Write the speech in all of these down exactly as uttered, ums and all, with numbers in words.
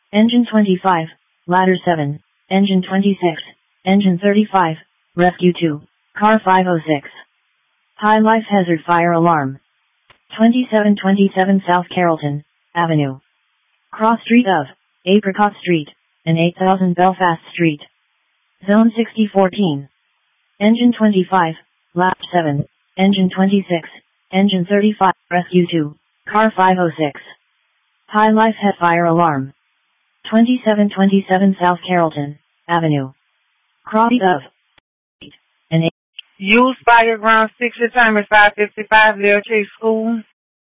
Engine twenty-five, Ladder seven, Engine twenty-six, Engine thirty-five, Rescue two, Car five oh six. High Life Hazard Fire Alarm. twenty-seven twenty-seven South Carrollton Avenue. Cross Street of Apricot Street and eight thousand Belfast Street. Zone sixty fourteen. Engine twenty-five, Lap seven, Engine twenty-six, Engine thirty-five, Rescue two, Car five oh six. High Life Hazard Fire Alarm. twenty-seven twenty-seven South Carrollton Avenue. Cross Street of and eight. Use Fire Ground six, your time is five fifty-five, Leo Chase School.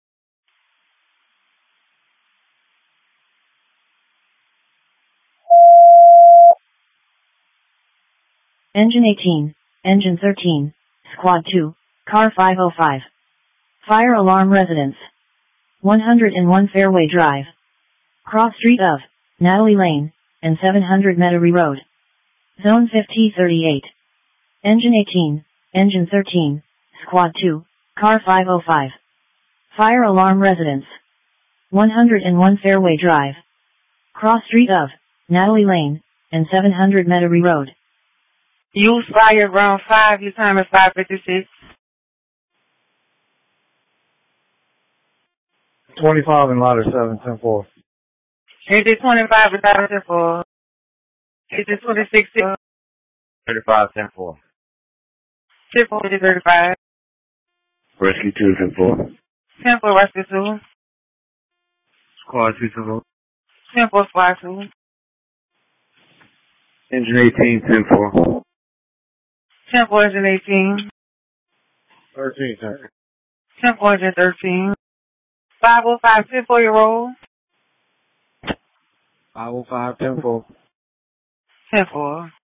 Engine eighteen, Engine thirteen, Squad two, Car five oh five. Fire Alarm Residence. one hundred one Fairway Drive. Cross Street of Natalie Lane and seven hundred Metairie Road. Zone fifty thirty-eight. Engine eighteen, Engine thirteen, Squad two, Car five oh five. Fire Alarm Residence. one hundred one Fairway Drive. Cross Street of Natalie Lane and seven hundred Metairie Road. Use Fire Ground five, your time is five fifty-six. twenty-five and Ladder seven, ten four. Engine twenty-five is out of ten four. Engine twenty-six, thirty-five, ten four. ten four, thirty-five. Rescue two, ten four. ten four, Rescue two. Squad two, ten four. ten four, Squad two. Engine eighteen, ten four. ten four, Engine eighteen. thirteen, ten. ten four, Engine thirteen. five oh five, ten four, your roll. five oh five, ten four. ten four.